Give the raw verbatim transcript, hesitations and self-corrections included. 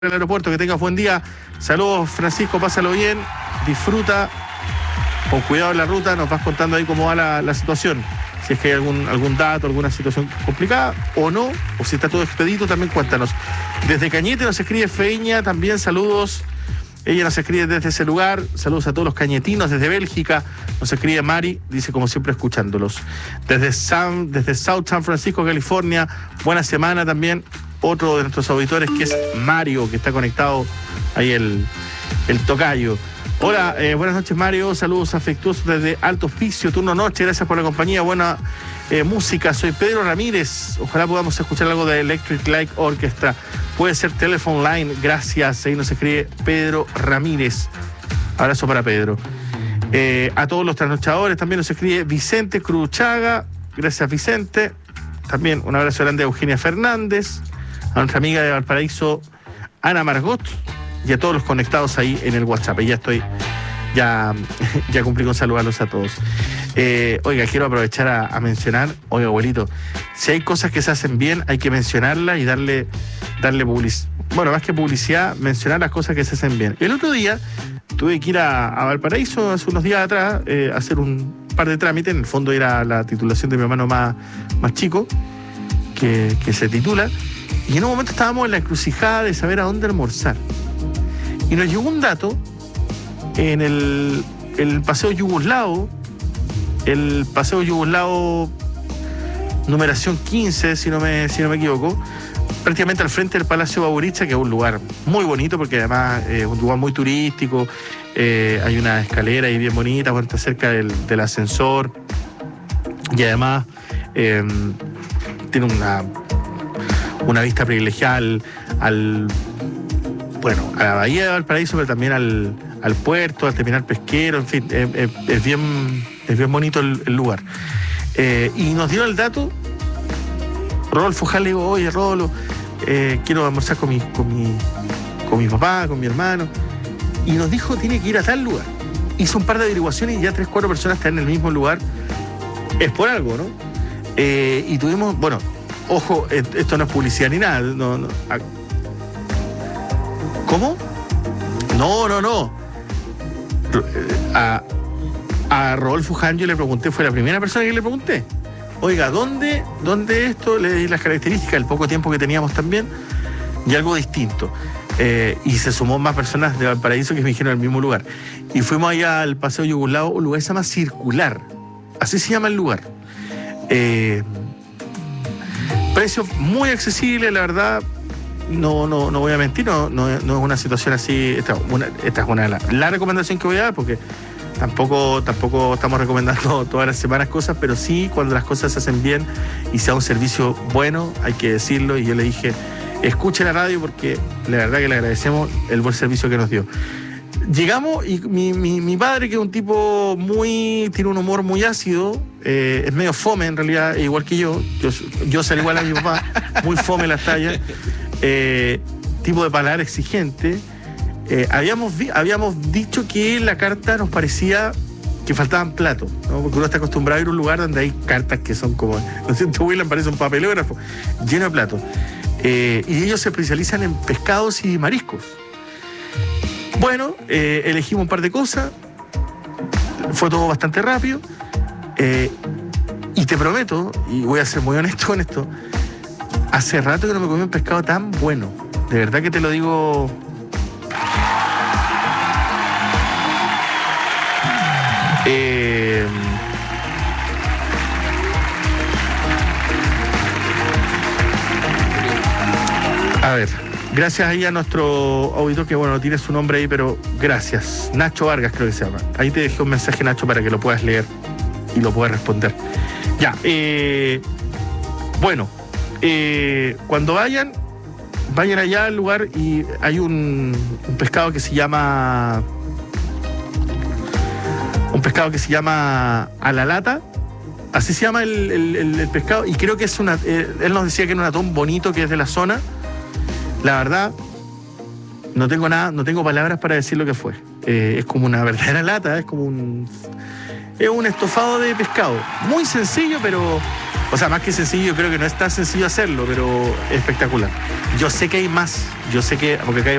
el aeropuerto, que tengas buen día. Saludos, Francisco, pásalo bien, disfruta, con cuidado en la ruta, nos vas contando ahí cómo va la, la situación. Si es que hay algún, algún dato, alguna situación complicada o no, o si está todo expedito, también cuéntanos. Desde Cañete nos escribe Feña, también saludos. Ella nos escribe desde ese lugar. Saludos a todos los cañetinos desde Bélgica. Nos escribe Mari, dice como siempre escuchándolos. Desde, San, desde South San Francisco, California, buena semana también. Otro de nuestros auditores que es Mario, que está conectado ahí el, el tocayo. Hola, eh, buenas noches Mario, saludos afectuosos desde Alto Hospicio, turno noche, gracias por la compañía, buena eh, música. Soy Pedro Ramírez, ojalá podamos escuchar algo de Electric Light Orchestra. Puede ser Telephone Line, gracias. Ahí nos escribe Pedro Ramírez. Abrazo para Pedro. Eh, a todos los trasnochadores también nos escribe Vicente Cruchaga, gracias Vicente. También un abrazo grande a Eugenia Fernández, a nuestra amiga de Valparaíso, Ana Margot, y a todos los conectados ahí en el WhatsApp. Y ya estoy, ya, ya cumplí con saludarlos a todos. Eh, oiga, quiero aprovechar a, a mencionar, oiga, abuelito, si hay cosas que se hacen bien, hay que mencionarlas y darle, darle publicidad. Bueno, más que publicidad, mencionar las cosas que se hacen bien. El otro día tuve que ir a, a Valparaíso, hace unos días atrás, eh, a hacer un par de trámites. En el fondo era la titulación de mi hermano más, más chico, que, que se titula. Y en un momento estábamos en la encrucijada de saber a dónde almorzar. Y nos llegó un dato en el, el Paseo Yugoslavo, el Paseo Yugoslavo numeración quince, si no me, si no me equivoco, prácticamente al frente del Palacio Baburicha, que es un lugar muy bonito, porque además es un lugar muy turístico, eh, hay una escalera ahí bien bonita, bueno, está cerca del, del ascensor, y además eh, tiene una... una vista privilegiada al, al, bueno, a la bahía de Valparaíso, pero también al, al puerto, al terminal pesquero, en fin, es, es, es bien, es bien bonito el, el lugar. Eh, y nos dieron el dato, Rodolfo Jal, le digo, oye, Rolo, eh, quiero almorzar con mi, con, mi, con mi papá, con mi hermano, y nos dijo, tiene que ir a tal lugar. Hizo un par de averiguaciones y ya tres, cuatro personas están en el mismo lugar. Es por algo, ¿no? Eh, y tuvimos, bueno, ojo, esto no es publicidad ni nada. No, no. ¿Cómo? No, no, no. A, a Rodolfo Jan yo le pregunté, fue la primera persona que le pregunté. Oiga, ¿dónde, dónde esto? Le di las características, el poco tiempo que teníamos también, y algo distinto. Eh, y se sumó más personas de Valparaíso que me dijeron en el mismo lugar. Y fuimos allá al Paseo Yugoslavo, un lugar que se llama Circular. Así se llama el lugar. Eh... Precios muy accesibles, la verdad, no, no, no voy a mentir, no, no, no es una situación así. Esta, una, esta es una la, la recomendación que voy a dar, porque tampoco, tampoco estamos recomendando todas las semanas cosas, pero sí cuando las cosas se hacen bien y sea un servicio bueno, hay que decirlo. Y yo le dije, escuche la radio, porque la verdad que le agradecemos el buen servicio que nos dio. Llegamos y mi, mi, mi padre, que es un tipo muy, tiene un humor muy ácido, eh, es medio fome en realidad, igual que yo, yo, yo salí igual a mi papá, muy fome las tallas, eh, tipo de paladar exigente. Eh, habíamos, vi, habíamos dicho que la carta nos parecía que faltaban platos, ¿no? Porque uno está acostumbrado a ir a un lugar donde hay cartas que son como, no sé, tu William parece un papelógrafo, lleno de platos. Eh, y ellos se especializan en pescados y mariscos. Bueno, eh, elegimos un par de cosas, fue todo bastante rápido, eh, y te prometo, y voy a ser muy honesto con esto, hace rato que no me comí un pescado tan bueno, de verdad que te lo digo. Eh, a ver. Gracias ahí a nuestro auditor, que bueno, no tiene su nombre ahí, pero gracias. Nacho Vargas creo que se llama. Ahí te dejé un mensaje, Nacho, para que lo puedas leer y lo puedas responder. Ya, eh, bueno, eh, cuando vayan, vayan allá al lugar y hay un, un pescado que se llama... Un pescado que se llama a la lata. Así se llama el, el, el, el pescado, y creo que es una... Eh, él nos decía que era un atún bonito, que es de la zona. La verdad, no tengo nada, no tengo palabras para decir lo que fue. Eh, es como una verdadera lata, es como un... Es un estofado de pescado. Muy sencillo, pero O sea, más que sencillo, yo creo que no es tan sencillo hacerlo, pero es espectacular. Yo sé que hay más, yo sé que, porque acá hay